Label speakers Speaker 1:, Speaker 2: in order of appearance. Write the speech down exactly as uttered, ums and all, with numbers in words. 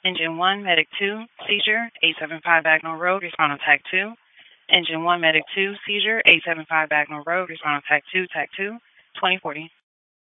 Speaker 1: Engine one, Medic two, seizure, eight seven five Bagnell Road, respond on TAC two. Engine one, Medic two, seizure, eight seven five Bagnell Road, respond on TAC two, TAC two, twenty forty.